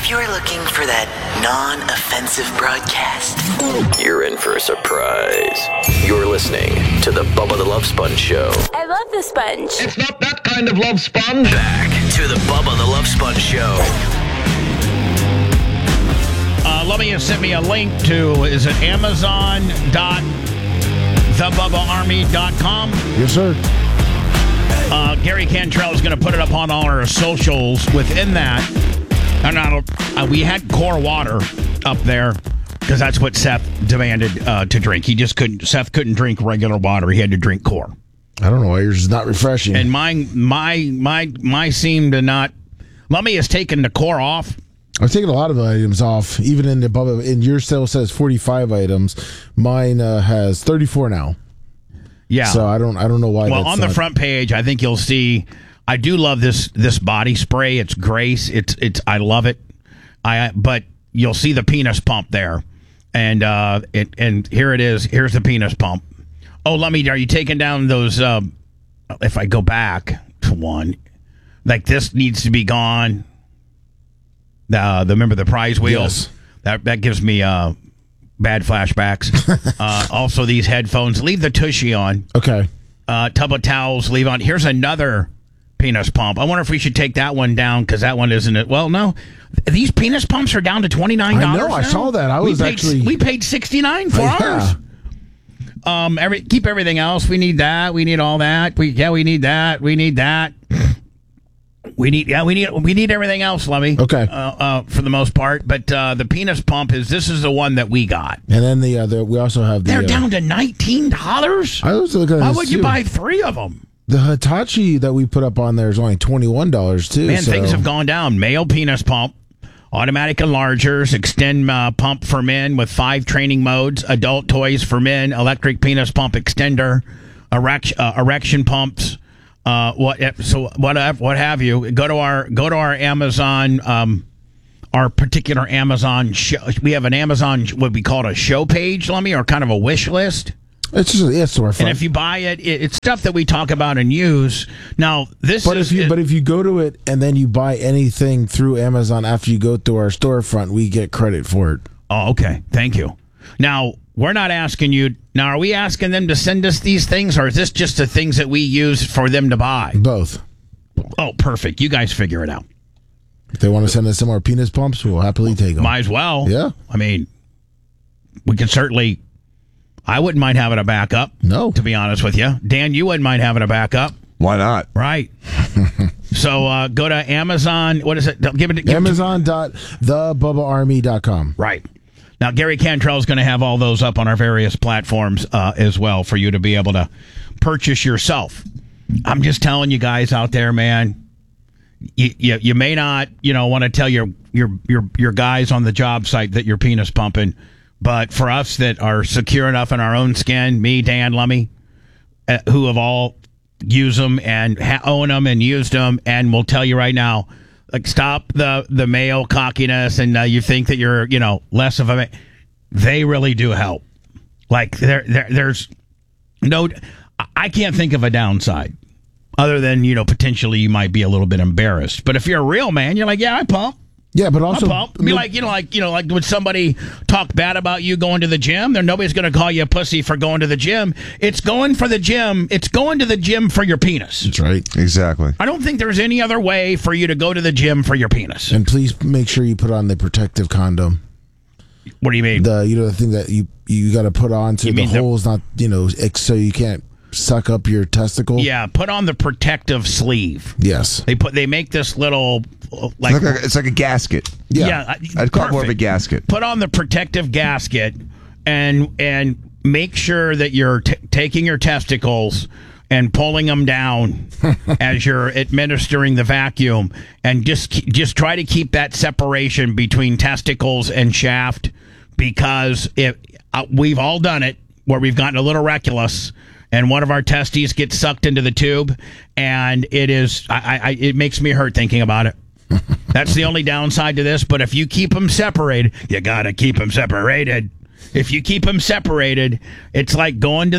If you're looking for that non-offensive broadcast, you're in for a surprise. You're listening to the Bubba the Love Sponge Show. I love the sponge. It's not that kind of love sponge. Back to the Bubba the Love Sponge Show. Let me send me a link to, is it Amazon.thebubbaarmy.com? Yes, sir. Gary Cantrell is going to put it up on all our socials. Within that, we had core water up there because that's what Seth demanded to drink. Seth couldn't drink regular water. He had to drink core. I don't know why yours is not refreshing. And my seemed to not. Lummy has taken the core off. I've taken a lot of items off. Even in your still says 45 items. Mine has 34 now. Yeah. So I don't know why. Well, on the front page, I think you'll see. I do love this body spray. It's Grace. It's I love it. But you'll see the penis pump there, and here it is. Here's the penis pump. Oh, are you taking down those? If I go back to one, like this needs to be gone. Remember the prize wheels? Yes. That gives me bad flashbacks. Also, these headphones. Leave the tushy on. Okay. Tub of towels. Leave on. Here's another penis pump. I wonder if we should take that one down because that one isn't it. Well, no. These penis pumps are down to $29. I know. I saw that. We paid $69 for ours. Keep everything else. We need that. We need all that. We need that. We need that. We need everything else, Lemmy. Okay. For the most part, but the penis pump is the one that we got. And then we also have they're down to $19. I was looking at Why would you buy 3 of them? The Hitachi that we put up on there is only $21 too. Man, things have gone down. Male penis pump, automatic enlargers, extend pump for men with 5 training modes, adult toys for men, electric penis pump extender, erection pumps. What have you? Go to our Amazon, our particular Amazon show. We have an Amazon, what we call a show page, Lummy, or kind of a wish list. It's storefront. And if you buy it, it's stuff that we talk about and use. Now, if you go to it and then you buy anything through Amazon after you go through our storefront, we get credit for it. Oh, okay. Thank you. Now, we're not asking you. Now, are we asking them to send us these things, or is this just the things that we use for them to buy? Both. Oh, perfect. You guys figure it out. If they want to send us some more penis pumps, we'll happily take them. Might as well. Yeah. I mean, we could certainly. I wouldn't mind having a backup. No. To be honest with you. Dan, you wouldn't mind having a backup. Why not? Right. So go to Amazon. What is it? Amazon.thebubbaarmy.com. Right. Now, Gary Cantrell is going to have all those up on our various platforms as well for you to be able to purchase yourself. I'm just telling you guys out there, man, you may not, want to tell your guys on the job site that you're penis pumping, but for us that are secure enough in our own skin, me, Dan, Lummy, who have all used them and own them and used them, and we'll tell you right now, like, stop the male cockiness and you think that you're, less of a... They really do help. Like, there's no... I can't think of a downside other than, potentially you might be a little bit embarrassed. But if you're a real man, you're like, yeah, I pump. Yeah, but also... Be like when somebody talked bad about you going to the gym, then nobody's going to call you a pussy for going to the gym. It's going for the gym. It's going to the gym for your penis. That's right. Exactly. I don't think there's any other way for you to go to the gym for your penis. And please make sure you put on the protective condom. What do you mean? The thing that you got to put on so the hole's not, so you can't suck up your testicle. Yeah, put on the protective sleeve. Yes. They make this little... It's like a gasket. Yeah. I'd call it more of a gasket. Put on the protective gasket and make sure that you're taking your testicles and pulling them down as you're administering the vacuum, and just try to keep that separation between testicles and shaft, because we've all done it where we've gotten a little reckless and one of our testes gets sucked into the tube, and it makes me hurt thinking about it. That's the only downside to this. But if you keep them separated, you got to keep them separated. If you keep them separated, it's like going to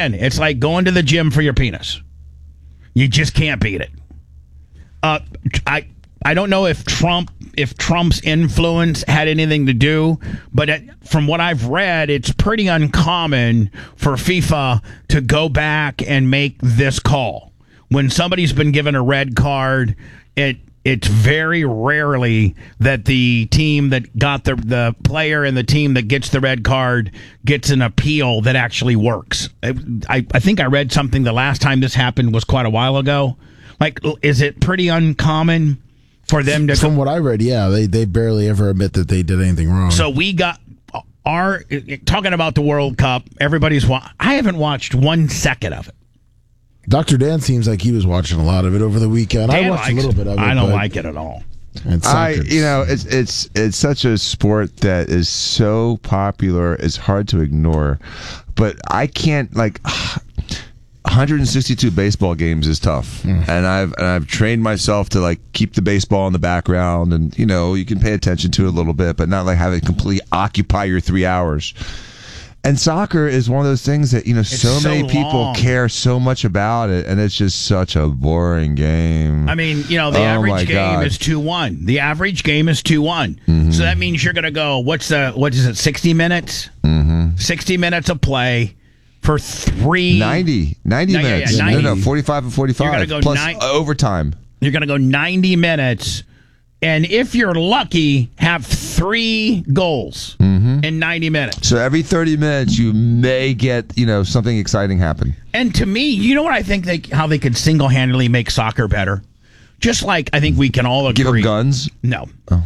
the gym for your penis. You just can't beat it. I don't know if Trump if Trump's influence had anything to do, but from what I've read, it's pretty uncommon for FIFA to go back and make this call. When somebody's been given a red card, it's very rarely that the team that got the player and the team that gets the red card gets an appeal that actually works. I think I read something the last time this happened was quite a while ago. Like, is it pretty uncommon for them to... From what I read, yeah, they barely ever admit that they did anything wrong. So we got... talking about the World Cup, I haven't watched 1 second of it. Dr. Dan seems like he was watching a lot of it over the weekend. I watched a little bit of it. I don't like it at all. It's such a sport that is so popular, it's hard to ignore. But I can't, 162 baseball games is tough. And I've trained myself to keep the baseball in the background, and you can pay attention to it a little bit, but not have it completely occupy your 3 hours. And soccer is one of those things that, so many people care so much about it, and it's just such a boring game. I mean, the average game is 2-1. The average game is 2-1. Mm-hmm. So that means you're going to go, what is it, 60 minutes? Mm-hmm. 60 minutes of play for 90 minutes. Yeah, 90. No, 45 and 45. You're gonna go plus overtime. You're going to go 90 minutes. And if you're lucky, have 3 goals in 90 minutes. So every 30 minutes, you may get, something exciting happen. And to me, you know what I think how they could single-handedly make soccer better? Just like I think we can all agree. Give them guns? No. Oh.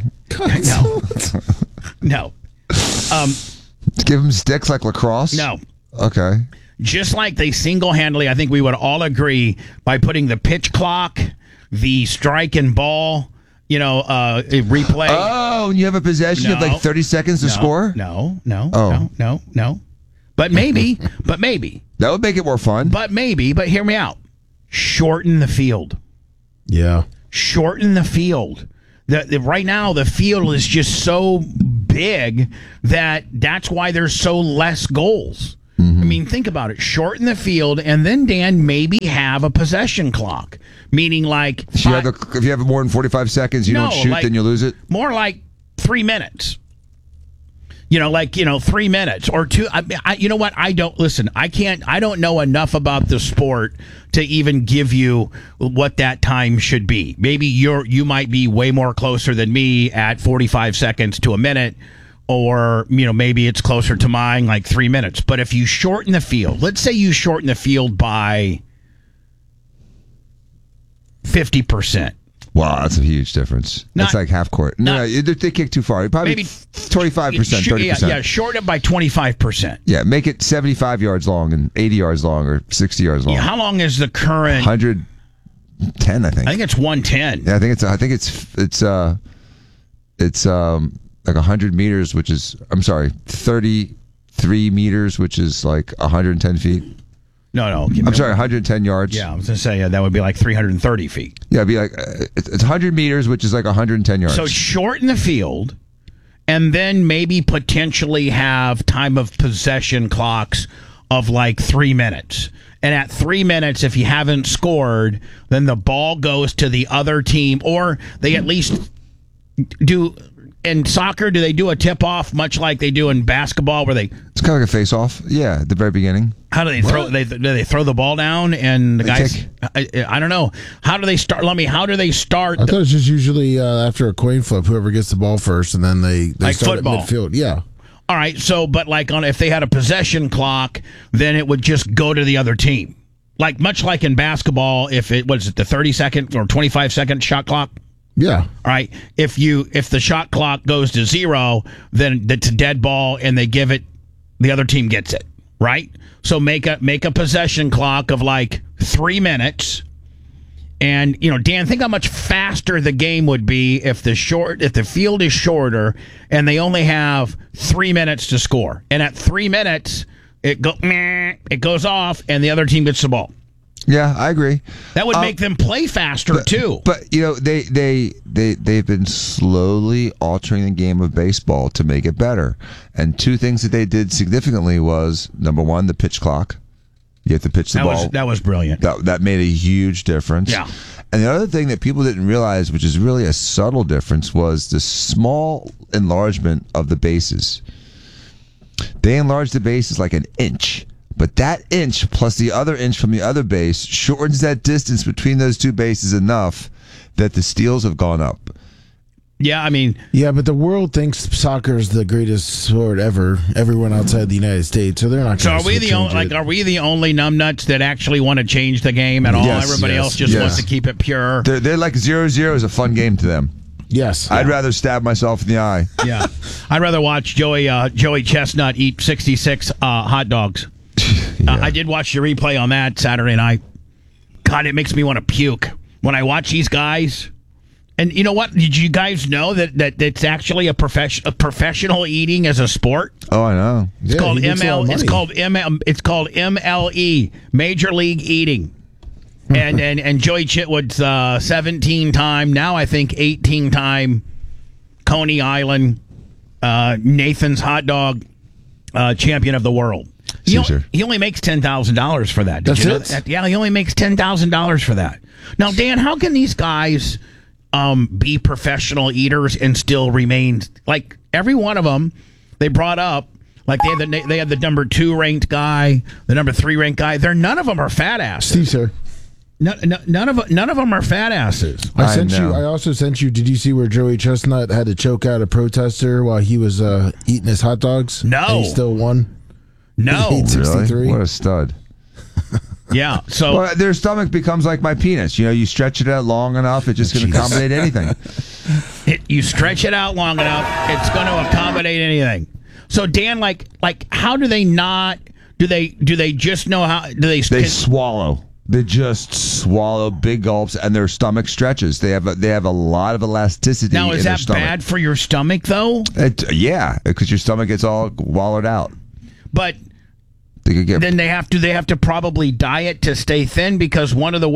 No. Give them sticks like lacrosse? No. Okay. Just like they single-handedly, I think we would all agree, by putting the pitch clock, the strike and ball... replay. Oh, and you have a possession of 30 seconds to score? No. But maybe. That would make it more fun. But hear me out. Shorten the field. Yeah. Shorten the field. Right now, the field is just so big that's why there's so less goals. Mm-hmm. I mean, think about it. Shorten the field, and then, Dan, maybe have a possession clock. Meaning, if you have more than 45 seconds, you don't shoot, then you lose it? More like 3 minutes. 3 minutes or 2. You know what? I don't know enough about the sport to even give you what that time should be. Maybe you might be way more closer than me at 45 seconds to a minute. Or, maybe it's closer to mine, 3 minutes. But if you shorten the field, let's say you shorten the field by 50%. Wow, that's a huge difference. That's like half court. They kick too far. Probably maybe 25%, 30%. Yeah, shorten it by 25%. Yeah, make it 75 yards long and 80 yards long or 60 yards long. Yeah, how long is the current? 110, I think. I think it's 110. Yeah, I think it's 100 meters, which is, 33 meters, which is 110 feet. No. I'm sorry, 110 yards. Yeah, I was going to say that would be 330 feet. Yeah, it'd be it's 100 meters, which is 110 yards. So shorten the field, and then maybe potentially have time of possession clocks of 3 minutes. And at 3 minutes, if you haven't scored, then the ball goes to the other team, or they at least do. In soccer, do they do a tip-off much like they do in basketball, where they... It's kind of like a face-off. Yeah, at the very beginning. How do they throw? Do they throw the ball down and the guys? I don't know. How do they start? How do they start? I thought it's just usually after a coin flip, whoever gets the ball first, and then they start football. At midfield. Yeah. All right. So, but if they had a possession clock, then it would just go to the other team. Much like in basketball, if it was the 30-second or 25-second shot clock. Yeah. All right. If the shot clock goes to 0, then it's a dead ball, and they give it. The other team gets it. Right. So make a possession clock of 3 minutes, and Dan, think how much faster the game would be if the field is shorter and they only have 3 minutes to score, and at 3 minutes it goes off and the other team gets the ball. Yeah, I agree. That would make them play faster too. But they've been slowly altering the game of baseball to make it better. And 2 things that they did significantly was, number 1, the pitch clock. You have to pitch the ball. That was brilliant. That made a huge difference. Yeah. And the other thing that people didn't realize, which is really a subtle difference, was the small enlargement of the bases. They enlarged the bases like an inch. But that inch plus the other inch from the other base shortens that distance between those two bases enough that the steals have gone up. Yeah, I mean, Yeah, but the world thinks soccer is the greatest sport ever. Everyone outside the United States, so they're not. so gonna are we the change only it. are we the only numbnuts that actually want to change the game at all? Yes, Everybody yes, else just yes. wants to keep it pure. They're like 0-0 is a fun game to them. Yes, I'd rather stab myself in the eye. Yeah, I'd rather watch Joey Chestnut eat 66 hot dogs. I did watch the replay on that Saturday night. God, it makes me want to puke when I watch these guys. And you know what? Did you guys know that it's actually a professional eating as a sport? Oh, I know. It's called ML. It's called MLE, Major League Eating. And Joey Chitwood's 17-time, now I think 18-time Coney Island Nathan's hot dog champion of the world. He only makes $10,000 for that. Did That's you know it? that? Yeah, he only makes $10,000 for that. Now, Dan, how can these guys be professional eaters and still remain like every one of them? They brought up like they had the number 2 ranked guy, the number 3 ranked guy. None of them are fat asses. Steve, sir. None of them are fat asses. I sent know. you. I also sent you. Did you see where Joey Chestnut had to choke out a protester while he was eating his hot dogs? No. And he still won. No, He ate 63. Really? What a stud. yeah. So Well, their stomach becomes like my penis. You know, you stretch it out long enough, it's just going to accommodate anything. you stretch it out long enough, it's going to accommodate anything. So Dan, like, how do they not? Do they just know how? Do they? They swallow. They just swallow big gulps, and their stomach stretches. They have a lot of elasticity. Now, is in their that stomach. bad for your stomach, though? Yeah, because your stomach gets all wallowed out. But They could get then they have to probably diet to stay thin, because one of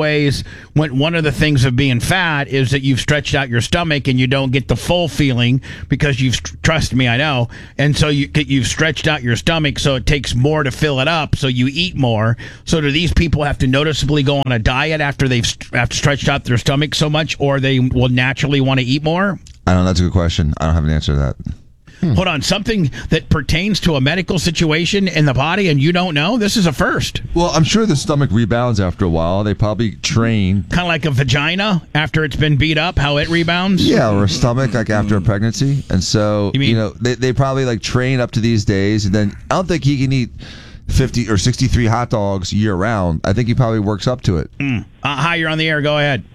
the things of being fat is that you've stretched out your stomach and you don't get the full feeling because trust me, I know. And so you've stretched out your stomach, so it takes more to fill it up, so you eat more. So do these people have to noticeably go on a diet after they've stretched out their stomach so much, or they will naturally want to eat more? I don't know. That's a good question. I don't have an answer to that. Hold on, something that pertains to a medical situation in the body and you don't know? This is a first. Well, I'm sure the stomach rebounds after a while. They probably train. Kind of like a vagina after it's been beat up, how it rebounds? Yeah, or a stomach like after a pregnancy. And so, You mean- they probably like train up to these days. And then I don't think he can eat 50 or 63 hot dogs year round. I think he probably works up to it. Hi, you're on the air. Go ahead.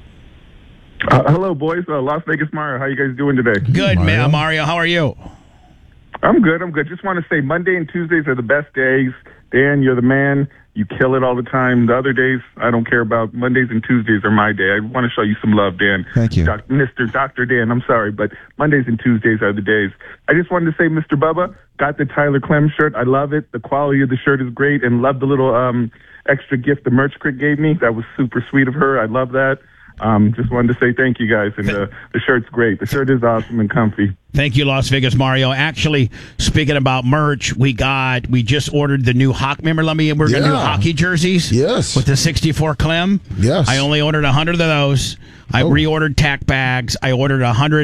Hello, boys. Las Vegas Mario. How you guys doing today? Good, Mario. Mario. How are you? I'm good. Just want to say Monday and Tuesdays are the best days. Dan, you're the man. You kill it all the time. The other days, I don't care about. Mondays and Tuesdays are my day. I want to show you some love, Dan. Thank you. Mr. Dr. Dan, I'm sorry, but Mondays and Tuesdays are the days. I just wanted to say, Mr. Bubba, got the Tyler Clem shirt. I love it. The quality of the shirt is great, and love the little extra gift the merch crick gave me. That was super sweet of her. I love that. Just wanted to say thank you guys, and the shirt's great. The shirt is awesome and comfy. Thank you, Las Vegas Mario. Actually, speaking about merch, we just ordered the new hockey. Remember, we're going to do hockey jerseys? Yes. With the 64 Clem? Yes. I only ordered 100 of those. I reordered tack bags. I ordered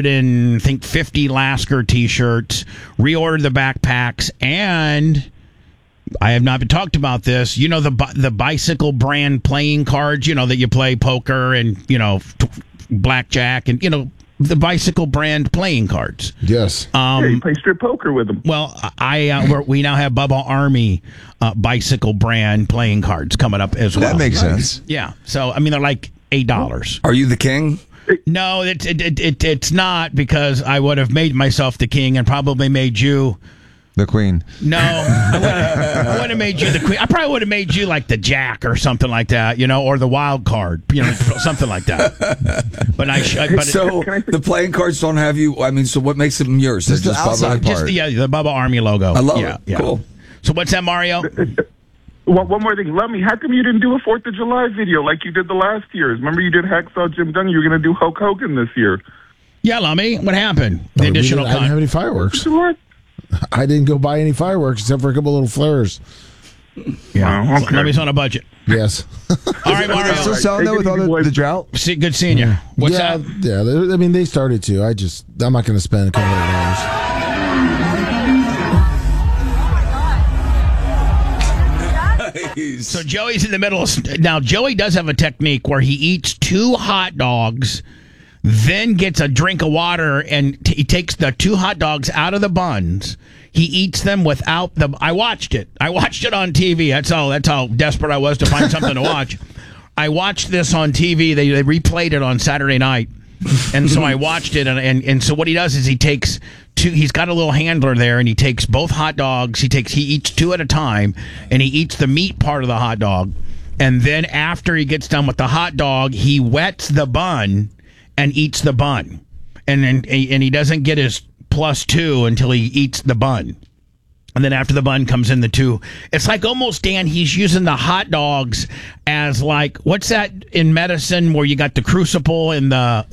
150 Lasker t-shirts, reordered the backpacks, and I have not been talked about this. You know, the bicycle brand playing cards, that you play poker and, blackjack and, the bicycle brand playing cards. Yes. Yeah, you play strip poker with them. Well, we now have Bubba Army bicycle brand playing cards coming up as well. That makes sense. Yeah. So, they're like $8. Are you the king? No, it's not, because I would have made myself the king and probably made you... The queen. No, I would have made you the queen. I probably would have made you like the jack or something like that, or the wild card, something like that. But So the playing cards don't have you. So what makes them yours? Just the outside Bubba? part. the Bubba Army logo. I love it. Yeah. Cool. So what's that, Mario? One more thing. Lummy, how come you didn't do a 4th of July video like you did the last years? Remember you did Hacksaw Jim Duggan? You were going to do Hulk Hogan this year. Yeah, Lummy. What happened? The I additional didn't have any fireworks. What? I didn't go buy any fireworks except for a couple little flares. Yeah. Wow, okay. Lemmy's on a budget. Yes. All right, Are they Mario. still selling Take though it with all easy, boys. the drought? Good seeing you. What's yeah, that? yeah. I mean, they started to. I'm not going to spend a couple of So Joey's in the middle. Now, Joey does have a technique where he eats 2 hot dogs, then gets a drink of water, and he takes the 2 hot dogs out of the buns. He eats them without the. I watched it on TV. That's how desperate I was to find something to watch. I watched this on TV. They replayed it on Saturday night. And so I watched it, and so what he does is he takes 2. He's got a little handler there, and he takes both hot dogs. He eats 2 at a time, and he eats the meat part of the hot dog. And then after he gets done with the hot dog, he wets the bun and eats the bun, and he doesn't get his +2 until he eats the bun. And then after the bun comes in the 2. It's like almost, Dan, he's using the hot dogs as like, what's that in medicine where you got the crucible and the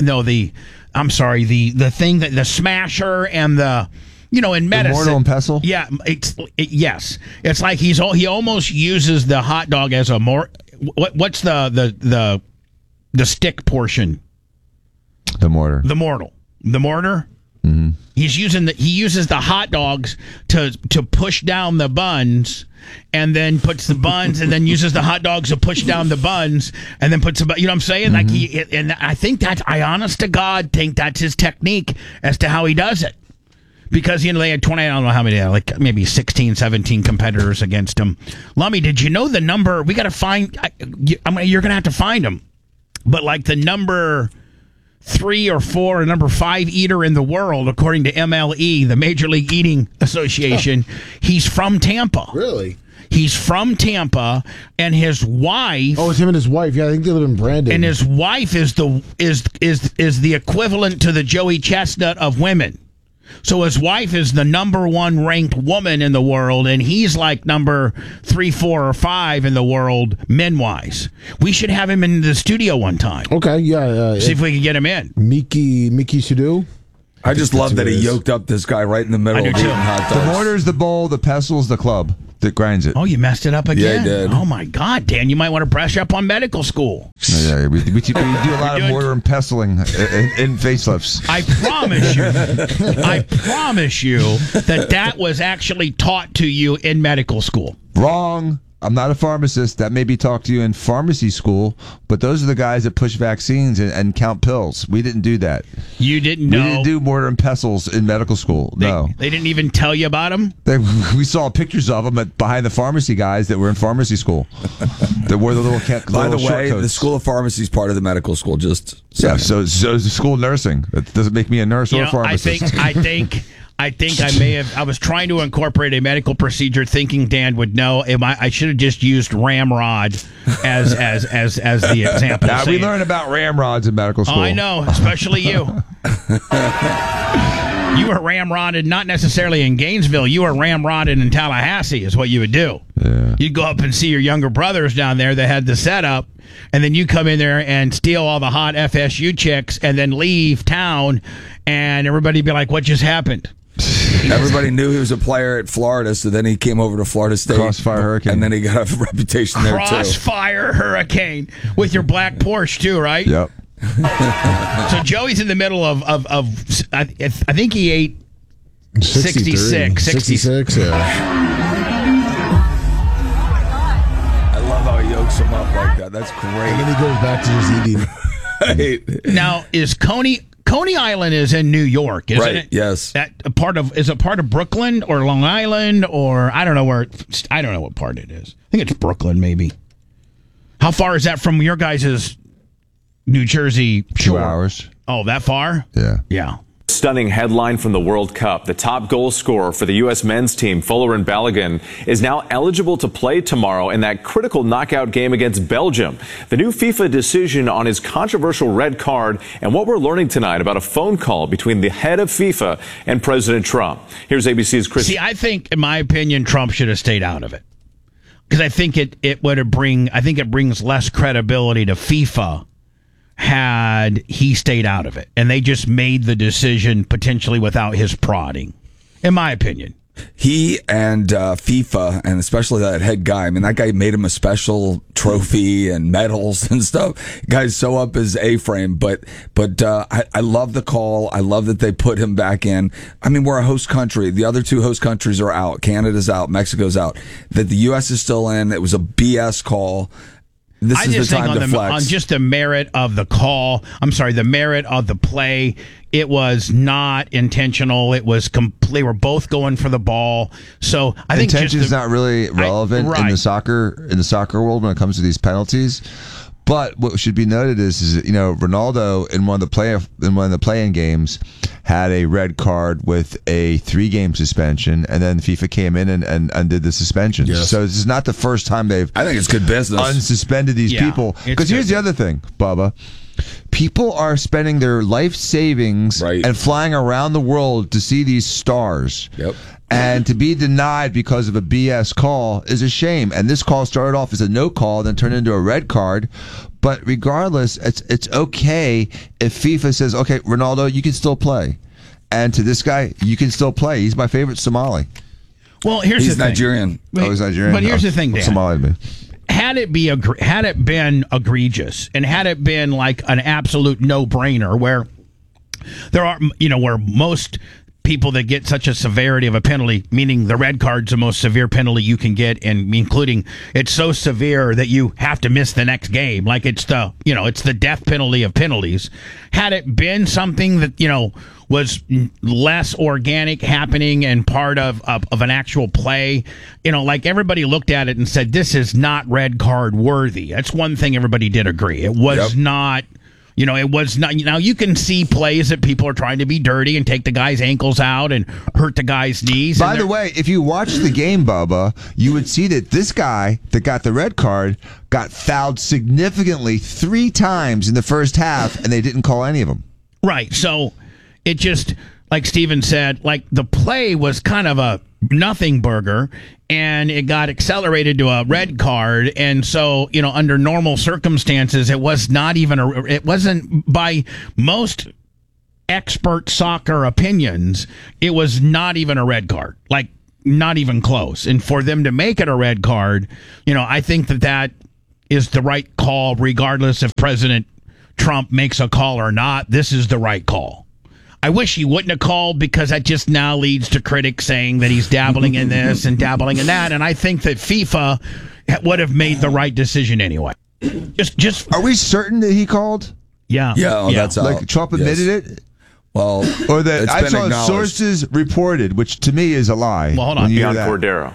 thing that the smasher and the, in medicine. Mortar and pestle? Yeah. Yes. It's like he almost uses the hot dog as a what's the stick portion? The mortar. The mortar? Mm-hmm. He uses the hot dogs to push down the buns, and then puts the buns, and then uses the hot dogs to push down the buns, and then puts the, you know what I'm saying? Mm-hmm. And I think I honest to God think that's his technique as to how he does it. Because, they had 20, I don't know how many, like maybe 16, 17 competitors against him. Lummy, did you know the number? We got to find, you're going to have to find him. But like the number 3 or 4 or number 5 eater in the world, according to MLE, the Major League Eating Association. He's from Tampa. Really? He's from Tampa, and his wife. Oh, it's him and his wife. Yeah, I think they live in Brandon. And his wife is the equivalent to the Joey Chestnut of women. So his wife is the number 1 ranked woman in the world, and he's like number 3, 4, or 5 in the world men-wise. We should have him in the studio one time. Okay, yeah. See if we can get him in. Miki Sudo. I just love that he yoked up this guy right in the middle I of do eating too. hot The dogs. mortar's the bowl, the pestle's the club that grinds it. Oh, you messed it up again? Yeah, I did. Oh, my God, Dan, you might want to brush up on medical school. Yeah, we do a lot of doing- mortar and pestling in facelifts. I promise you that was actually taught to you in medical school. Wrong. I'm not a pharmacist. That may be taught to you in pharmacy school, but those are the guys that push vaccines and count pills. We didn't do that. You didn't know? We didn't do mortar and pestles in medical school. No. They didn't even tell you about them? We saw pictures of them behind the pharmacy guys that were in pharmacy school. That wore the little By the short way, coats. the School of Pharmacy is part of the medical school. Just Yeah, so is the school of nursing. That doesn't make me a nurse or a pharmacist. I think I was trying to incorporate a medical procedure thinking Dan would know. I should have just used ramrod as the example. Now, we learn about ramrods in medical school. Oh, I know, especially you. You were ramrodded, not necessarily in Gainesville. You were ramrodded in Tallahassee is what you would do. Yeah. You'd go up and see your younger brothers down there that had the setup, and then you come in there and steal all the hot FSU chicks and then leave town, and everybody be like, what just happened? everybody knew he was a player at Florida, so then he came over to Florida State. Crossfire Hurricane. And then he got a reputation there, too. Crossfire Hurricane with your black Porsche, too, right? Yep. So Joey's in the middle of I think he ate 66. 66, yeah. I love how he yokes him up like that. That's And great. then he goes back to just eating. Now, is Coney Island is in New York, isn't Right, it? yes. That is it part of Brooklyn or Long Island or I don't know I don't know what part it is. I think it's Brooklyn, maybe. How far is that from your guys' New Jersey shore? 2 hours. Oh, that far? Yeah. Yeah. Stunning headline from the World Cup. The top goal scorer for the U.S. men's team, Folarin Balogun, is now eligible to play tomorrow in that critical knockout game against Belgium. The new FIFA decision on his controversial red card and what we're learning tonight about a phone call between the head of FIFA and President Trump. Here's ABC's Chris. See, I think, in my opinion, Trump should have stayed out of it. Because I think it brings less credibility to FIFA had he stayed out of it, and they just made the decision potentially without his prodding, in my opinion. He and FIFA, and especially that head guy, I mean, that guy made him a special trophy and medals and stuff. Guy's so up his A-frame, but I love the call. I love that they put him back in. I mean, we're a host country. The other two host countries are out. Canada's out. Mexico's out. That the U.S. is still in. It was a BS call. This is the time to flex. On just the merit of the call, the merit of the play, it was not intentional. It was complete. They were both going for the ball. So I think intention is not really relevant in the soccer world when it comes to these penalties. But what should be noted is Ronaldo in one of the play-in games had a red card with a 3-game suspension, and then FIFA came in and undid the suspension. Yes. So this is not the first time they've I think it's good business unsuspended these people. Because here's the other thing, Bubba. People are spending their life savings and flying around the world to see these stars. Yep. And to be denied because of a BS call is a shame. And this call started off as a no call, then turned into a red card. But regardless, it's okay if FIFA says, okay, Ronaldo, you can still play. And to this guy, you can still play. He's my favorite Somali. Well, here's he's the thing. Nigerian. He's Nigerian. But here's the thing, Dan. Somali, man. Had it been egregious, and had it been like an absolute no-brainer, where there are, where most people that get such a severity of a penalty, meaning the red card's the most severe penalty you can get, and including it's so severe that you have to miss the next game, like it's the death penalty of penalties. Had it been something that was less organic happening and part of an actual play, like everybody looked at it and said, this is not red card worthy. That's one thing everybody did agree. It was not. It was not. Now you can see plays that people are trying to be dirty and take the guy's ankles out and hurt the guy's knees. By the way, if you watch the game, Bubba, you would see that this guy that got the red card got fouled significantly 3 times in the first half, and they didn't call any of them. Right. So it just, like Steven said, like the play was kind of a nothing burger, and it got accelerated to a red card. And so, under normal circumstances, it was not even it wasn't, by most expert soccer opinions, it was not even a red card, like not even close. And for them to make it a red card, I think that is the right call, regardless if President Trump makes a call or not. This is the right call. I wish he wouldn't have called, because that just now leads to critics saying that he's dabbling in this and dabbling in that. And I think that FIFA would have made the right decision anyway. Just Are we certain that he called? Yeah. Yeah, that's out. Like Trump admitted it? Well, or that I saw acknowledged. sources reported, which to me is a lie. Well, hold on. Beyond Cordero.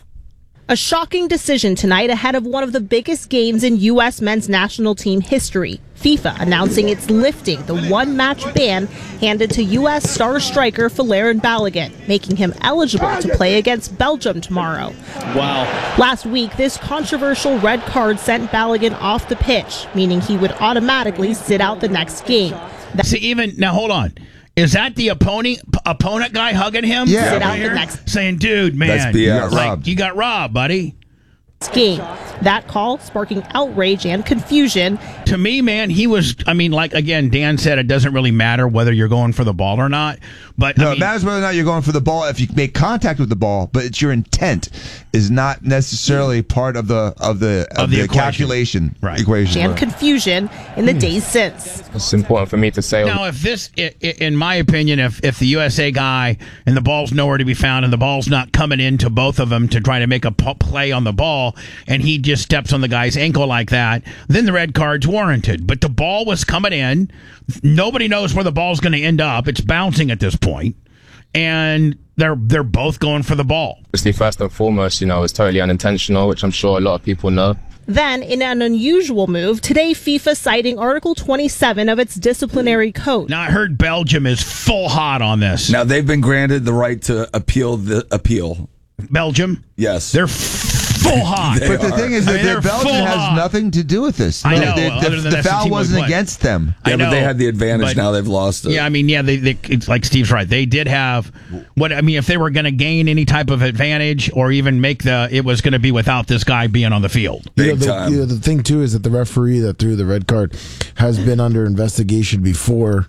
A shocking decision tonight ahead of one of the biggest games in U.S. men's national team history. FIFA announcing it's lifting the one-match ban handed to U.S. star striker Folarin Balogun, making him eligible to play against Belgium tomorrow. Wow. Last week, this controversial red card sent Balogun off the pitch, meaning he would automatically sit out the next game. Now hold on. Is that the opponent guy hugging him? Yeah. Sit out the next saying, dude, man, That's BS. you got robbed, buddy. game. That call sparking outrage and confusion. To me, man, again, Dan said it doesn't really matter whether you're going for the ball or not. But it matters whether or not you're going for the ball if you make contact with the ball, but it's your intent is not necessarily part of the calculation equation. And confusion in the days since. It's important for me to say. Now, if this, in my opinion, if the USA guy and the ball's nowhere to be found and the ball's not coming into both of them to try to make a play on the ball, and he just steps on the guy's ankle like that, then the red card's warranted. But the ball was coming in. Nobody knows where the ball's going to end up. It's bouncing at this point, and they're both going for the ball. Obviously, first and foremost, it's totally unintentional, which I'm sure a lot of people know. Then, in an unusual move, today FIFA citing Article 27 of its disciplinary code. Now, I heard Belgium is full hot on this. Now, they've been granted the right to appeal the appeal. Belgium? Yes. They're full hot. But the thing is that Belgium has nothing to do with this. I know. The foul wasn't against them. Yeah, but they had the advantage. Now they've lost it. Yeah, it's like Steve's right. They did have if they were going to gain any type of advantage or even it was going to be without this guy being on the field. The thing too is that the referee that threw the red card has been under investigation before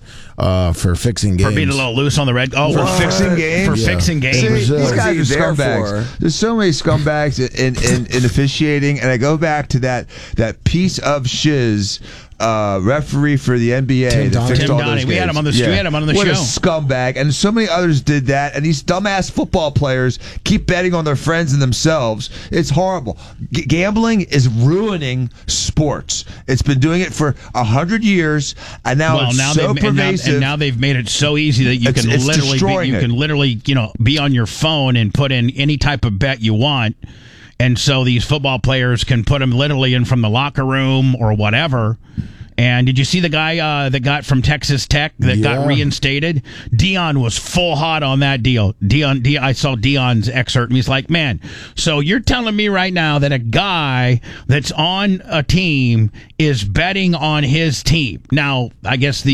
for fixing games. For being a little loose on the red. Oh, For fixing games? For fixing games. See, these What guys is he are there scumbags. for? There's so many scumbags in officiating, and I go back to that piece of shiz referee for the NBA Tim that fixed Tim all Donnie. those We had games. him on the- we had him on the what show. a scumbag. And so many others did that, and these dumbass football players keep betting on their friends and themselves. It's horrible. Gambling is ruining sports. It's been doing it for 100 years, and now it's so pervasive. And now they've made it so easy that you It's can literally be on your phone and put in any type of bet you want. And so these football players can put them literally in from the locker room or whatever. And did you see the guy that got from Texas Tech that got reinstated? Dion was full hot on that deal. I saw Dion's excerpt, and he's like, man, so you're telling me right now that a guy that's on a team is betting on his team. Now, I guess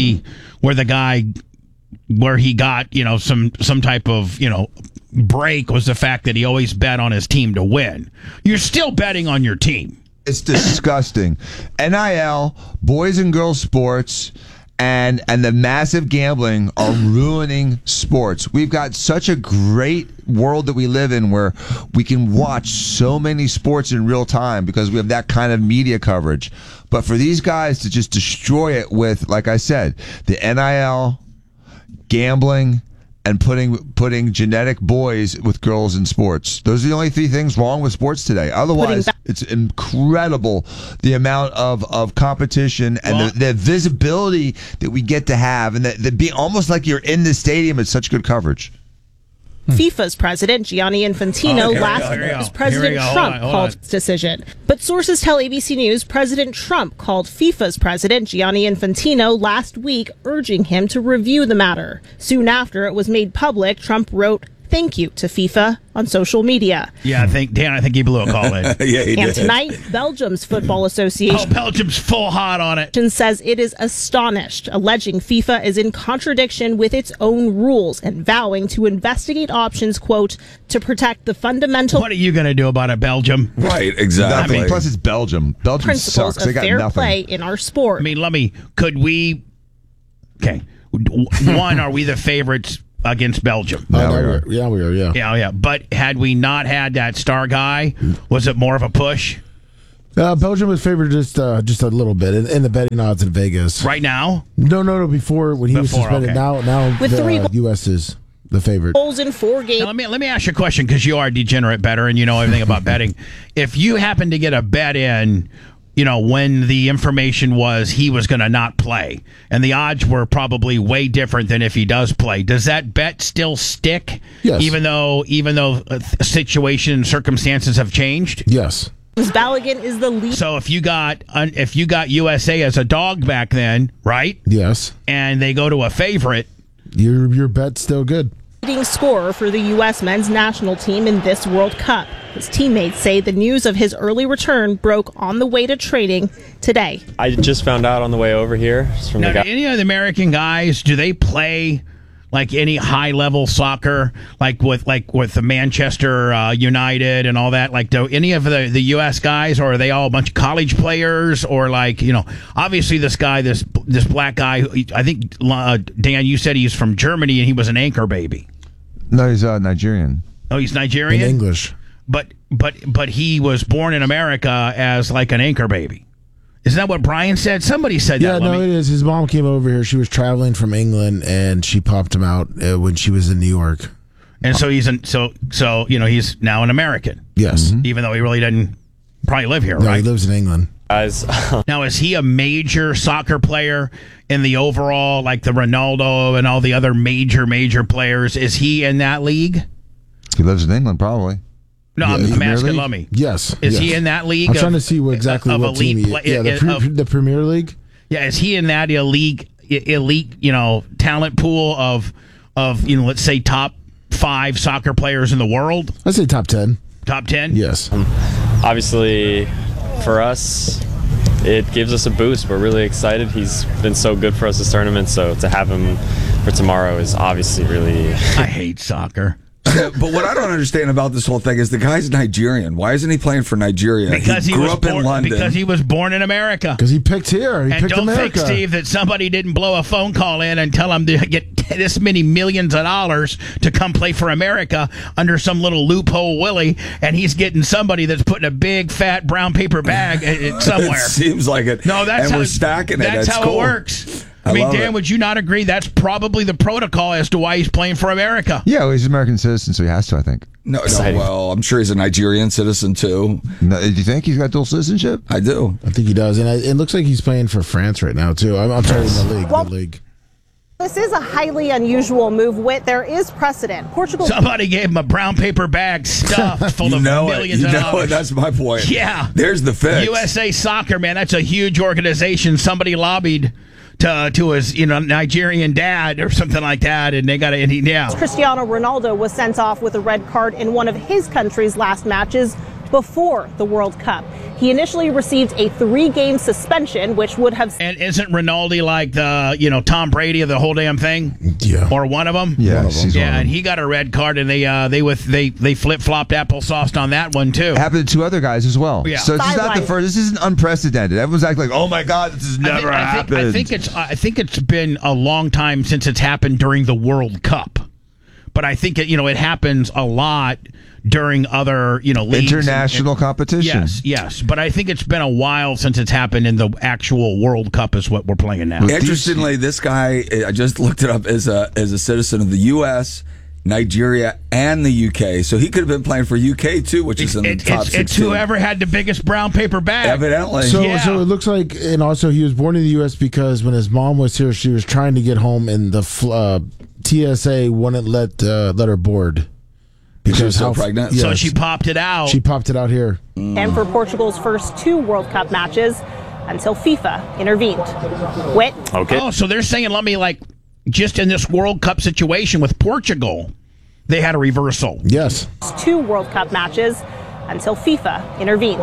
where he got, some type of, break was the fact that he always bet on his team to win. You're still betting on your team. It's disgusting. NIL, boys and girls sports, and the massive gambling are ruining sports. We've got such a great world that we live in where we can watch so many sports in real time because we have that kind of media coverage. But for these guys to just destroy it with, like I said, the NIL, gambling, and putting genetic boys with girls in sports. Those are the only 3 things wrong with sports today. Otherwise, it's incredible the amount of competition and the visibility that we get to have, and that being almost like you're in the stadium. It's such good coverage. FIFA's president, Gianni Infantino, last week was President Trump called its decision. But sources tell ABC News President Trump called FIFA's president, Gianni Infantino, last week, urging him to review the matter. Soon after it was made public, Trump wrote, "Thank you" to FIFA on social media. Yeah, I think he blew a call in. Yeah, he And did. tonight, Belgium's Football Association Belgium's full hot on it. says it is astonished, alleging FIFA is in contradiction with its own rules and vowing to investigate options, quote, to protect the fundamental What are you going to do about it, Belgium? Right, exactly. Plus, it's Belgium. Belgium principles sucks. They of got fair nothing. play in our sport. One, are we the favorites against Belgium? We are. Yeah. But had we not had that star guy, was it more of a push? Belgium was favored just a little bit in the betting odds in Vegas. Right now? No. Before when he was suspended. Okay. Now With the U.S. is the favorite. Goals in 4 games. Now, let me ask you a question, because you are a degenerate bettor and you know everything about betting. If you happen to get a bet in, when the information was he was going to not play, and the odds were probably way different than if he does play, does that bet still stick? Yes. Even though situation and circumstances have changed? Yes. Balogun is the lead. So if you got USA as a dog back then, right? Yes. And they go to a favorite, your bet's still good. Leading scorer for the U.S. men's national team in this World Cup. His teammates say the news of his early return broke on the way to training today. I just found out on the way over here from now, the guy. any of the American guys, do they play like any high level soccer, like with the Manchester United and all that? Like, do any of the U.S. guys, or are they all a bunch of college players, or obviously this guy, this black guy, I think Dan, you said he's from Germany and he was an anchor baby. No, he's Nigerian. Oh, he's Nigerian? In English. But he was born in America as like an anchor baby. Isn't that what Brian said? Somebody said that. Yeah, no, it is. His mom came over here. She was traveling from England, and she popped him out when she was in New York. And so he's he's now an American. Yes, even though he really doesn't probably live here, no, right? He lives in England. Now, is he a major soccer player in the overall, like the Ronaldo and all the other major players? Is he in that league? He lives in England, probably. No, I'm asking Lummy. Yes. Is he in that league? I'm trying to see what team he is. The Premier League? Yeah, is he in that elite, talent pool of let's say top 5 soccer players in the world? I'd say top 10. Top 10? Yes. Obviously, for us, it gives us a boost. We're really excited. He's been so good for us this tournament, so to have him for tomorrow is obviously really... I hate soccer. But what I don't understand about this whole thing is the guy's Nigerian. Why isn't he playing for Nigeria? Because he grew was up born, in London. Because he was born in America. Because he picked here. He and picked don't America. think, Steve, that somebody didn't blow a phone call in and tell him to get this many millions of dollars to come play for America under some little loophole Willie, and he's getting somebody that's putting a big, fat, brown paper bag somewhere. It seems like it. No, that's and how we're stacking it. That's how cool. it works. I mean, Dan, it. would you not agree? That's probably the protocol as to why he's playing for America. Yeah, well, he's an American citizen, so he has to, I think. No, well, I'm sure he's a Nigerian citizen, too. No, do you think he's got dual citizenship? I do. I think he does. And it looks like he's playing for France right now, too. I'm sorry, in the league. This is a highly unusual move, Whit. There is precedent. Portugal. Somebody gave him a brown paper bag stuffed full of millions of dollars. That's my point. Yeah. There's the fix. USA Soccer, man, that's a huge organization. Somebody lobbied to his Nigerian dad or something like that, and they got it. Yeah. Cristiano Ronaldo was sent off with a red card in one of his country's last matches before the World Cup. He initially received a 3-game suspension, which would have. And isn't Ronaldo like the Tom Brady of the whole damn thing? Yeah. Or one of them? Yeah, he's one of them. And he got a red card, and they flip flopped applesauce on that one too. It happened to 2 other guys as well. Yeah. So it's not the first. This isn't unprecedented. Everyone's acting like, "Oh my God, this has never happened." I think it's been a long time since it's happened during the World Cup, but I think it happens a lot during other leagues international competition. Yes, but I think it's been a while since it's happened in the actual World Cup is what we're playing now. Interestingly, this guy, I just looked it up, is a citizen of the U.S., Nigeria, and the UK. So he could have been playing for UK too, which is in the top 16. It's whoever had the biggest brown paper bag. Evidently. So it looks like, and also he was born in the U.S. because when his mom was here, she was trying to get home, and the TSA wouldn't let her board. Because she was so pregnant? So she popped it out. She popped it out here. And for Portugal's first 2 World Cup matches until FIFA intervened. Whit? Okay. Oh, so they're saying, just in this World Cup situation with Portugal, they had a reversal. Yes. 2 World Cup matches until FIFA intervened.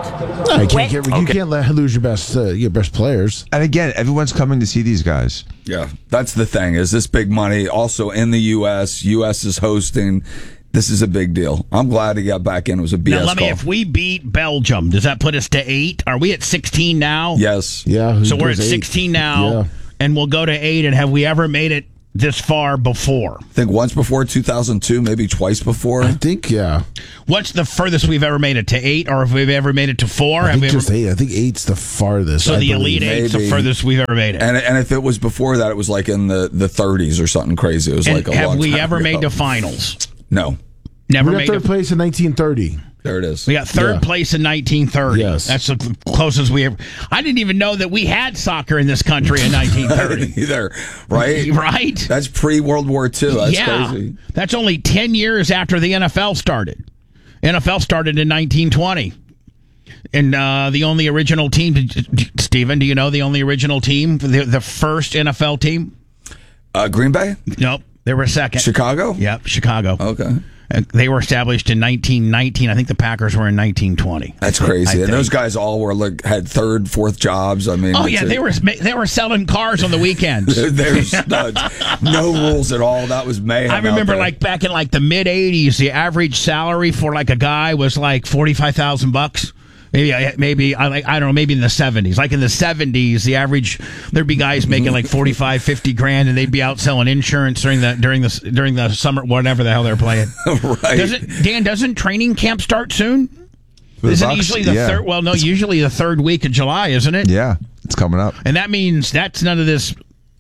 You can't lose your best players. And again, everyone's coming to see these guys. Yeah, that's the thing. Is this big money also in the U.S.? U.S. is hosting. This is a big deal. I'm glad he got back in. It was a BS call. If we beat Belgium, does that put us to 8? Are we at 16 now? Yes. Yeah. So we're at 16 now, and we'll go to 8. And have we ever made it this far before? I think once before 2002, maybe twice before. I think, yeah. What's the furthest we've ever made it, to 8, or have we ever made it to 4? I think just 8. I think 8's the farthest. So the Elite 8's the furthest we've ever made it. And if it was before that, it was like in the 30s or something crazy. It was like a long time have we ever ago. made the finals? No. Never we made got third place in 1930. There it is. We got third place in 1930. Yes. That's the closest we ever. I didn't even know that we had soccer in this country in 1930. Either, right? Right? That's pre-World War II. That's crazy. That's only 10 years after the NFL started. NFL started in 1920. And the only original team, Stephen, do you know the only original team, the first NFL team? Green Bay? Nope. They were second. Chicago? Yep, Chicago. Okay. They were established in 1919. I think the Packers were in 1920. That's crazy. And those guys all were had 3rd, 4th jobs. I mean, they were selling cars on the weekends. They're studs. No rules at all. That was mayhem. I remember back in the mid 80s, the average salary for a guy was $45,000. Maybe I don't know, maybe in the 70s. Like in the 70s, the average, there'd be guys making $45-50 grand, and they'd be out selling insurance during the summer, whatever the hell they're playing. Right. Doesn't training camp start soon? Isn't it usually the third? Well, no, usually the 3rd week of July, isn't it? Yeah, it's coming up. And that means that's none of this.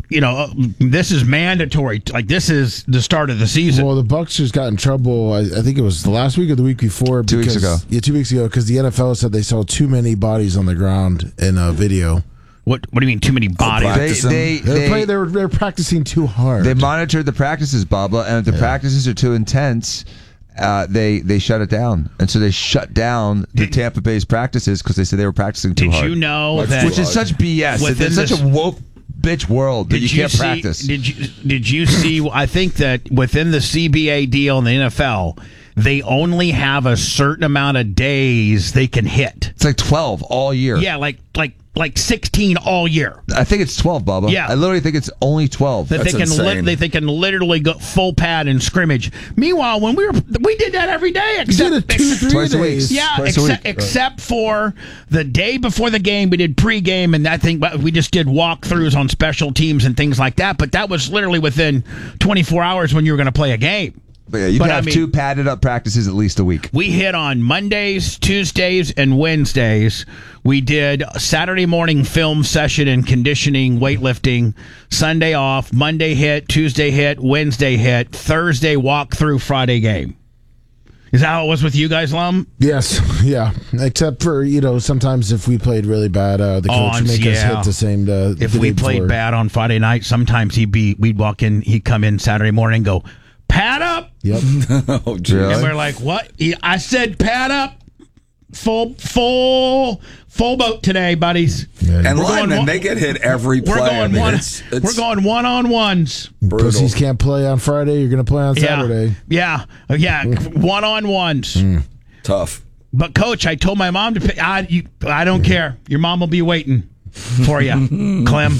This is mandatory. This is the start of the season. Well, the Bucs just got in trouble. I think it was the last week or the week before. 2 weeks ago. Yeah, 2 weeks ago, because the NFL said they saw too many bodies on the ground in a video. What do you mean, too many bodies? They're practicing too hard. They monitored the practices, Bubba, and if the practices are too intense, they shut it down. And so they shut down the Tampa Bay's practices because they said they were practicing too hard. Did you know that? Which is such BS. It's such a woke bitch world that you can't practice. Did you see? I think that within the CBA deal in the NFL, they only have a certain amount of days they can hit. It's 12 all year. Yeah, like like 16 all year. I think it's 12, Bubba. Yeah. I literally think it's only 12. That they can literally go full pad and scrimmage. Meanwhile, when we did that every day, except Twice a week. Yeah, Twice a week. except for the day before the game, we did pregame, and I think we just did walkthroughs on special teams and things like that. But that was literally within 24 hours when you were going to play a game. But yeah, you can have 2 padded up practices at least a week. We hit on Mondays, Tuesdays, and Wednesdays. We did Saturday morning film session and conditioning, weightlifting. Sunday off. Monday hit, Tuesday hit, Wednesday hit, Thursday walkthrough, Friday game. Is that how it was with you guys, Lum? Yes, yeah. Except for, sometimes if we played really bad, the coach would make us hit the same. If we played bad on Friday night, sometimes we'd walk in, he'd come in Saturday morning and go, pad up. Yep. Oh, really? And we're like, what? I said pad up. Full boat today, buddies. Yeah, and linemen, they get hit every play. We're going one-on-ones. Pussies can't play on Friday. You're going to play on Saturday. Yeah. One-on-ones. Tough. But, Coach, I told my mom to pay. I don't care. Your mom will be waiting for you, Clem.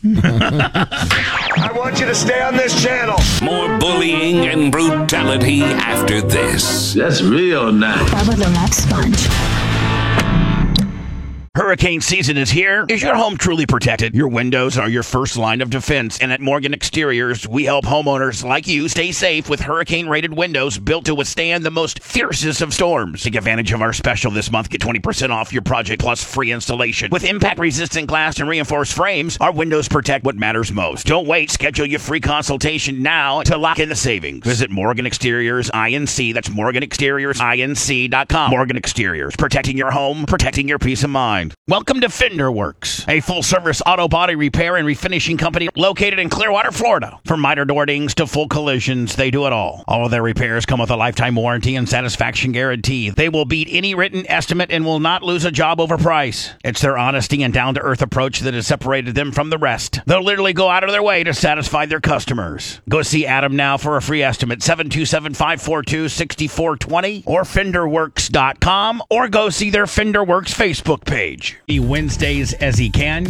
I want you to stay on this channel. More bullying and brutality after this. That's real nice. Bubba the Love Sponge. Hurricane season is here. Is your home truly protected? Your windows are your first line of defense. And at Morgan Exteriors, we help homeowners like you stay safe with hurricane-rated windows built to withstand the most fiercest of storms. Take advantage of our special this month. Get 20% off your project plus free installation. With impact-resistant glass and reinforced frames, our windows protect what matters most. Don't wait. Schedule your free consultation now to lock in the savings. Visit Morgan Exteriors INC. That's MorganExteriorsINC.com. Morgan Exteriors. Protecting your home, protecting your peace of mind. Welcome to FenderWorks, a full-service auto body repair and refinishing company located in Clearwater, Florida. From miter door dings to full collisions, they do it all. All of their repairs come with a lifetime warranty and satisfaction guarantee. They will beat any written estimate and will not lose a job over price. It's their honesty and down-to-earth approach that has separated them from the rest. They'll literally go out of their way to satisfy their customers. Go see Adam now for a free estimate, 727-542-6420 or FenderWorks.com, or go see their FenderWorks Facebook page. Wednesdays as he can.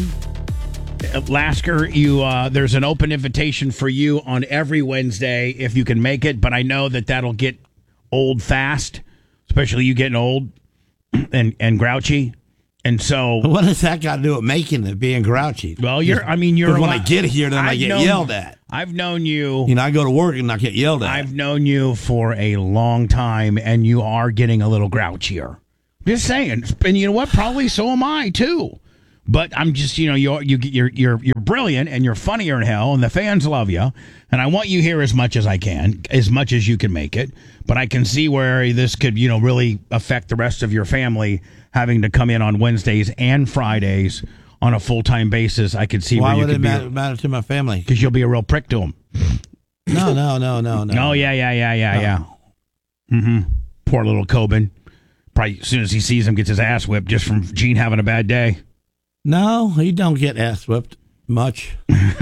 Lasker, there's an open invitation for you on every Wednesday if you can make it, but I know that'll get old fast, especially you getting old and grouchy. And so, what does that got to do with making it being grouchy? Well, you're when I get here, then I get yelled at. I've known you. I go to work and I get yelled at. I've known you for a long time, and you are getting a little grouchier. Just saying, and you know what? Probably so am I too. But I'm just, you're brilliant and you're funnier than hell, and the fans love you. And I want you here as much as I can, as much as you can make it. But I can see where this could, really affect the rest of your family having to come in on Wednesdays and Fridays on a full-time basis. I could see why where you would could it matter to my family? Because you'll be a real prick to them. No. Oh yeah. Mm-hmm. Poor little Coben. Probably as soon as he sees him, gets his ass whipped just from Gene having a bad day. No, he don't get ass whipped much.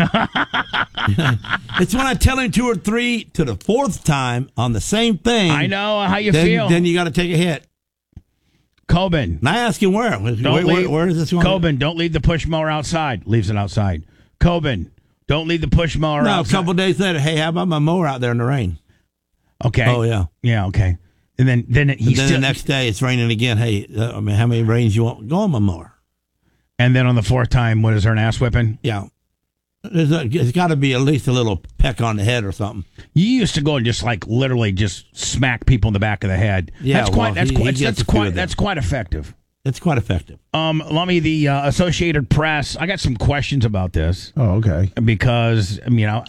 It's when I tell him 2 or 3 to the 4th time on the same thing. I know how you feel. Then you got to take a hit. Coben. And I ask him where. Where is this going? Coben, don't leave the push mower outside. Leaves it outside. Coben, don't leave the push mower outside. No, a couple days later, hey, how about my mower out there in the rain? Okay. Oh, yeah. Yeah, okay. And then the next day it's raining again. Hey, how many rains you want? Go on my mower. And then on the 4th time, what is there, an ass whipping? Yeah. It's got to be at least a little peck on the head or something. You used to go and just literally just smack people in the back of the head. Yeah, that's quite effective. It's quite effective. Let me the Associated Press. I got some questions about this. Oh, okay. Because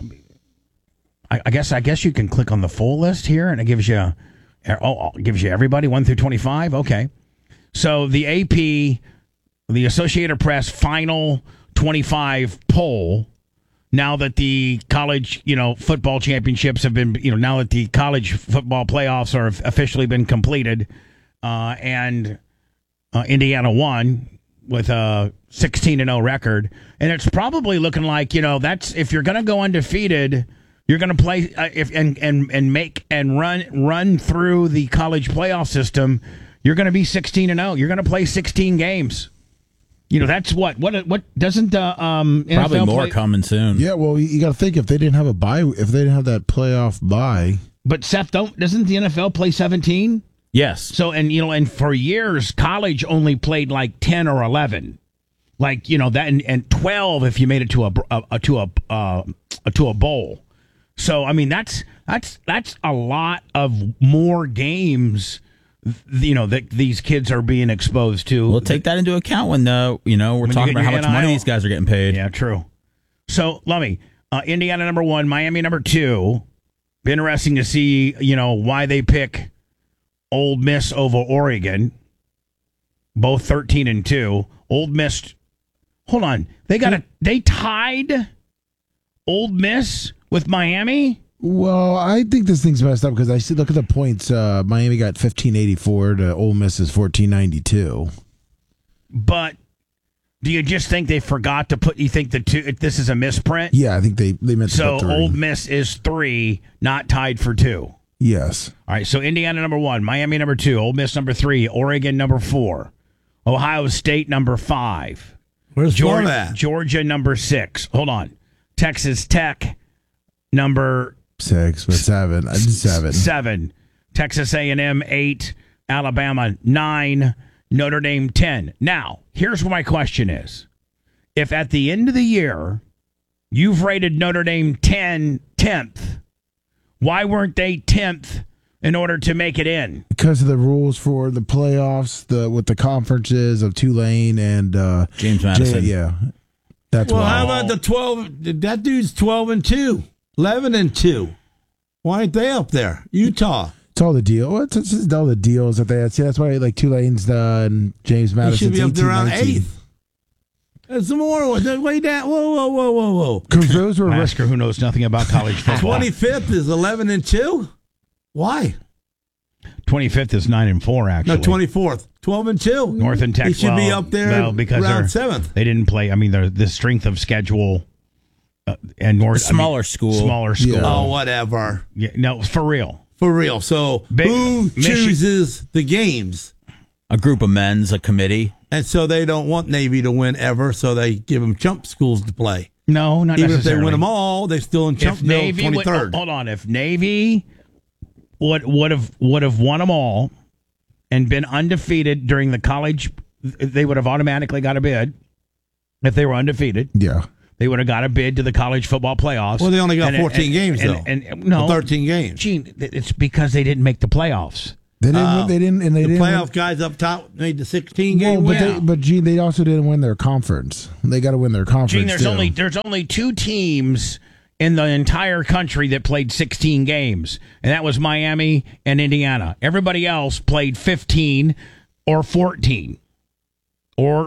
I guess you can click on the full list here, and it gives you. It gives you everybody 1 through 25. Okay, so the AP, the Associated Press final 25 poll. Now that the college, football championships have been, now that the college football playoffs are officially been completed, and Indiana won with a 16-0 record, and it's probably looking like that's if you're going to go undefeated. You're going to play run through the college playoff system. You're going to be 16-0. You're going to play 16 games. That's what doesn't probably NFL more coming soon. Yeah, well, you got to think if they didn't have a bye, if they didn't have that playoff bye. But Seth, doesn't the NFL play 17? Yes. So and for years, college only played like 10 or 11, like that, and 12 if you made it to a bowl. So I mean that's a lot of more games, that these kids are being exposed to. We'll take that into account when we're talking about how much money these guys are getting paid. Yeah, true. So let me Indiana number 1, Miami number 2. Be interesting to see why they pick Ole Miss over Oregon, both 13-2. Ole Miss, hold on, they tied Ole Miss with Miami. Well, I think this thing's messed up because I see. Look at the points. Miami got 1584 to Ole Miss is 1492. But do you just think they forgot to put? You think this is a misprint? Yeah, I think they meant to put 3. Ole Miss is 3, not tied for 2. Yes. All right, so Indiana number 1, Miami number 2, Ole Miss number 3, Oregon number 4, Ohio State number 5. Where's Florida? Georgia number 6. Hold on. Texas Tech number 6, but 7. I did 7. 7. Texas A&M 8, Alabama 9, Notre Dame 10. Now, here's what my question is. If at the end of the year you've rated Notre Dame 10th, why weren't they 10th in order to make it in? Because of the rules for the playoffs, with the conferences of Tulane and James Madison. Yeah, that's well. why. How about the 12? That dude's 12-2, 11-2. Why aren't they up there? Utah. It's all the deal. It's all the deals that they had. See, that's why Tulane's and James Madison should be up there around 8th. There's some more. Way down. Whoa. Because those were Masker who knows nothing about college football. 25th is 11-2. Why? 25th is 9-4. Actually, no, 24th, 12-2. North and Texas. He should be up there because around 7th. They didn't play. I mean, the strength of schedule and North smaller school. Yeah. Oh, whatever. Yeah, no, for real. So who chooses the games? A group of men's, a committee. And so they don't want Navy to win ever, so they give them chump schools to play. No, not even necessarily. If they win them all, they're still in chump. If Navy 23rd. Hold on. If Navy would have won them all and been undefeated during the college, they would have automatically got a bid. If they were undefeated, yeah, they would have got a bid to the college football playoffs. Well, they only got 14 games though. And no, 13 games. Gene, it's because they didn't make the playoffs. They didn't. The playoff guys up top made the 16 game win. But Gene, they also didn't win their conference. They got to win their conference. Gene, there's only 2 teams in the entire country that played 16 games, and that was Miami and Indiana. Everybody else played 15 or 14 or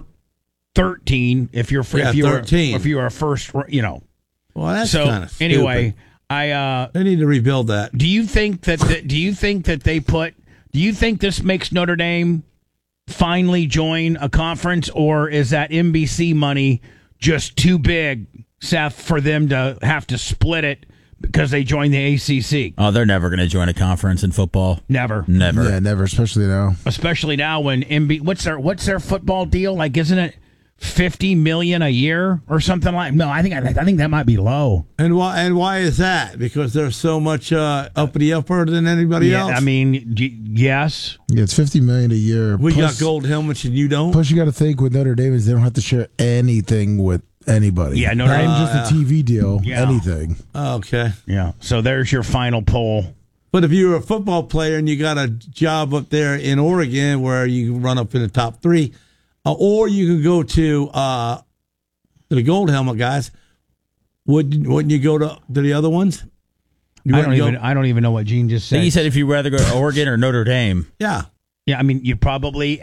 13 if you're if you were a first. Well, that's so kind of stupid. Anyway, they need to rebuild that. Do you think that they put? Do you think this makes Notre Dame finally join a conference, or is that NBC money just too big, Seth, for them to have to split it because they joined the ACC? Oh, they're never going to join a conference in football. Never. Yeah, never. Especially now. Especially now when what's their football deal like? Isn't it $50 million a year or something like? No, I think that might be low. And why is that? Because they're so much upper than anybody else. I mean, yes. Yeah, it's $50 million a year. We got gold helmets and you don't. Plus, you got to think with Notre Dame is they don't have to share anything with anybody. Yeah, Notre Dame just a TV deal. Yeah. Anything. Okay. Yeah. So there's your final poll. But if you're a football player and you got a job up there in Oregon where you can run up in the top 3. Or you can go to the gold helmet guys. Wouldn't you go to the other ones? I don't even know what Gene just said. I think he said if you'd rather go to Oregon or Notre Dame. Yeah. Yeah, I mean you probably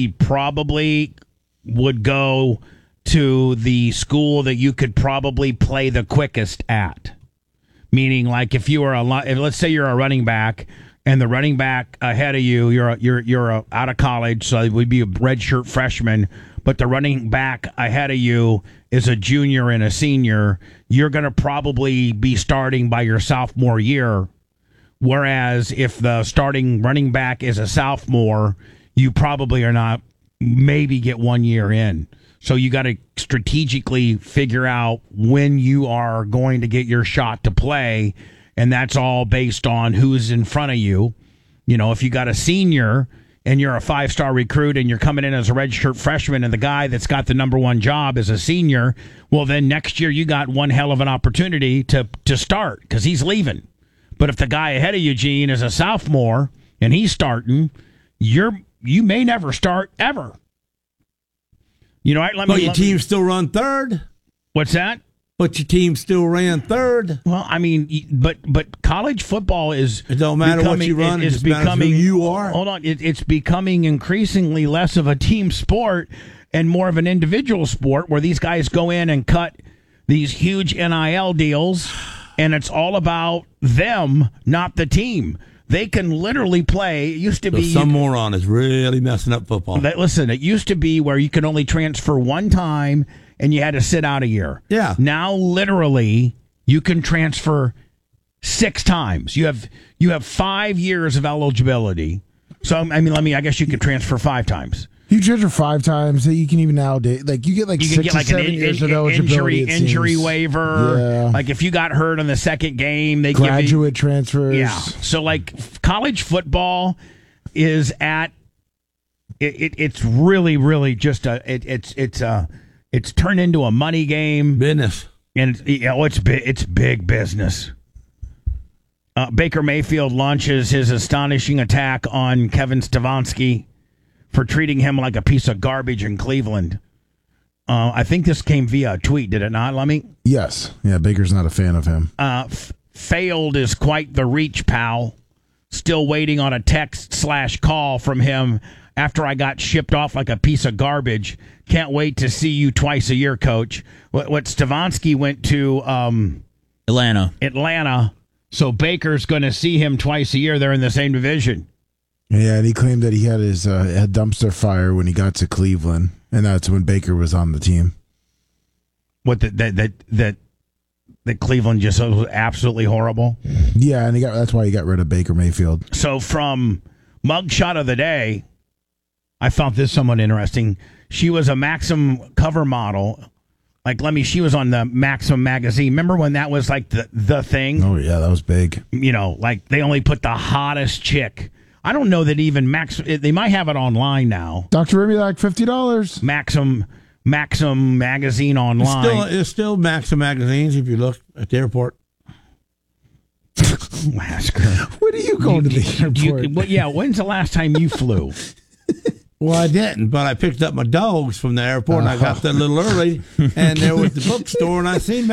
would go to the school that you could probably play the quickest at. Meaning, like if you were let's say you're a running back. And the running back ahead of you, you're out of college, so it would be a redshirt freshman. But the running back ahead of you is a junior and a senior. You're going to probably be starting by your sophomore year. Whereas if the starting running back is a sophomore, you probably are not. Maybe get 1 year in. So you got to strategically figure out when you are going to get your shot to play, and that's all based on who's in front of you. You know, if you got a senior and you're a 5-star recruit and you're coming in as a redshirt freshman and the guy that's got the number one job is a senior, well, then next year you got one hell of an opportunity to start because he's leaving. But if the guy ahead of you, Gene, is a sophomore and he's starting, you may never start ever. You know, your team still run third. What's that? But your team still ran third. Well, I mean, but college football is. It don't matter what you run. It just matters who you are. Hold on, it's becoming increasingly less of a team sport and more of an individual sport where these guys go in and cut these huge NIL deals, and it's all about them, not the team. They can literally play. It used to be some moron is really messing up football. Listen, it used to be where you could only transfer one time and you had to sit out a year. Yeah. Now, literally, you can transfer 6 times. You have 5 years of eligibility. So, I guess you could transfer 5 times. You transfer 5 times. You can even nowadays, you get 6 or 7 years of eligibility. Injury waiver. Yeah. Like if you got hurt in the second game, they give you graduate transfers. Yeah. So college football is at it's really, really just it's turned into a money game. Business. And it's big business. Baker Mayfield launches his astonishing attack on Kevin Stefanski for treating him like a piece of garbage in Cleveland. I think this came via a tweet, did it not, Lummy? Yes. Yeah, Baker's not a fan of him. Failed is quite the reach, pal. Still waiting on a text/call from him after I got shipped off like a piece of garbage. Can't wait to see you twice a year, coach. What Stefanski went to Atlanta. So Baker's going to see him twice a year. They're in the same division. Yeah, and he claimed that he had his had dumpster fire when he got to Cleveland, and that's when Baker was on the team. What that Cleveland just was absolutely horrible. Yeah, and that's why he got rid of Baker Mayfield. So from mugshot of the day, I found this somewhat interesting. She was a Maxim cover model. She was on the Maxim magazine. Remember when that was like the thing? Oh yeah, that was big. You know, they only put the hottest chick. I don't know that even they might have it online now. Dr. Ribby, $50. Maxim magazine online. It's still Maxim magazines if you look at the airport. Ask her. When are you going to the airport? When's the last time you flew? Well, I didn't, but I picked up my dogs from the airport, and I got there a little early, and there was the bookstore, and I seen